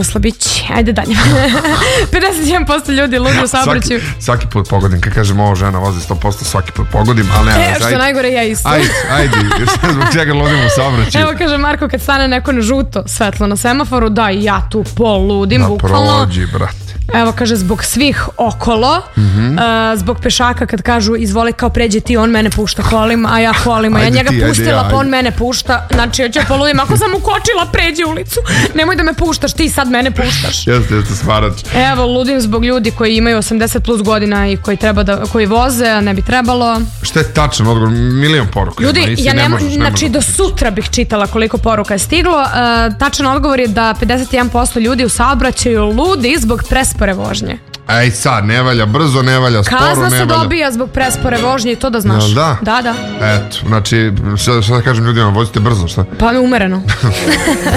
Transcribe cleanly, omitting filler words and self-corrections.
slabići. Ajde dalje. 51% ljudi ludi u saobraćaju. Svaki put pogodim, kad kažem ovo žena vozi 100%, svaki put pogodim, ali ne. Što najgore, ja isto. Ajde, zbog čega ludim u saobraćaju. Evo kaže Marko, kad stane neko na žuto svetlo na semaforu, da i ja tu poludim, bukvalno. Da prođi, brate. Evo kaže, zbog svih okolo, zbog pešaka kad kažu izvoli kao pređi ti, on mene pušta kolim, a ja kolim, a ja njega pustila, pa on mene pušta. Znači, ja ću poludim, ako sam ukočila, pređi ulicu, nemoj da me puštaš, ti sad mene puštaš. Jeste, smarač. Evo, ludim zbog ljudi koji imaju 80 plus godina i koji voze, a ne bi trebalo. Šta je tačan odgovor? Milion poruka. Ljudi, ja ne možeš, znači do sutra bih čitala koliko poruka je stiglo. Tačan odgovor je da 51% ljudi u saobraćaju ludi zbog prespore vožnje. Ej sad, ne valja brzo, ne valja sporo, ne valja. Kazna se dobija zbog prespore vožnje i to da znaš. Da? Da. Eto, znači, šta da kažem ljudima, vozite brzo, šta? Pa umereno.